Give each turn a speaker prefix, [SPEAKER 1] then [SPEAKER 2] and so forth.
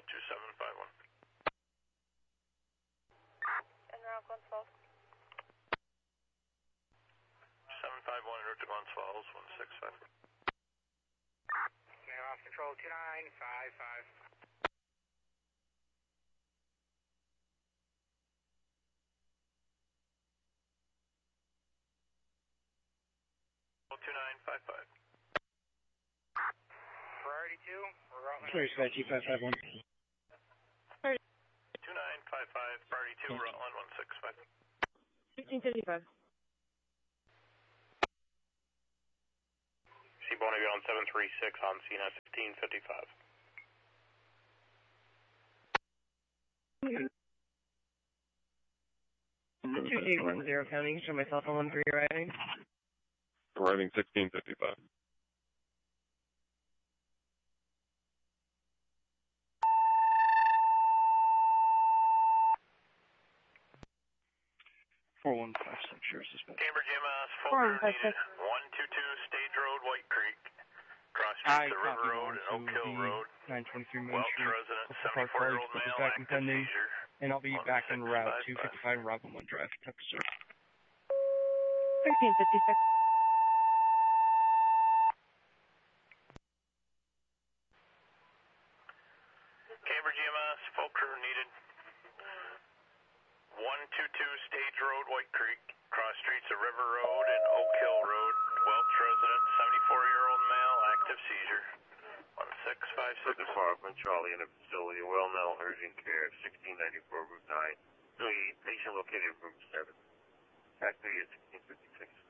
[SPEAKER 1] Well 2751.
[SPEAKER 2] En route Glens Falls.
[SPEAKER 1] 751 en route to Glens Falls, 165.
[SPEAKER 3] Now off control 2955.
[SPEAKER 1] 2955.
[SPEAKER 3] Priority 2, we're out.
[SPEAKER 4] Sorry, Sky G551.
[SPEAKER 1] 2955, priority 2, Rutland 165.
[SPEAKER 2] 1555.
[SPEAKER 3] Seaborne Avion 736 on scene at 1555.
[SPEAKER 2] This is 810 counting. Show my cell phone 13 arriving.
[SPEAKER 5] Arriving 1655.
[SPEAKER 1] Cambridge EMS, full crew needed. 122 Stage Road, White Creek. Cross streets to River Road and Oak Hill Road.
[SPEAKER 4] 923 Main
[SPEAKER 1] Welch
[SPEAKER 4] Street.
[SPEAKER 1] resident,
[SPEAKER 4] Park
[SPEAKER 1] 74-year-old
[SPEAKER 4] College,
[SPEAKER 1] male,
[SPEAKER 4] back
[SPEAKER 1] active
[SPEAKER 4] pending.
[SPEAKER 1] seizure.
[SPEAKER 4] And I'll be back en route 255 Route 1 Drive, Texas, sir.
[SPEAKER 2] 1356.
[SPEAKER 1] Cambridge EMS, full crew needed. 122 Stage Road, White Creek. Cross streets of River Road and Oak Hill Road. Welch resident, 74-year-old male, active seizure. 1656.
[SPEAKER 6] Department, Charlie in a facility, well now, urgent care, 1694 Route 9. No, patient located in room 7. Factory is 1656.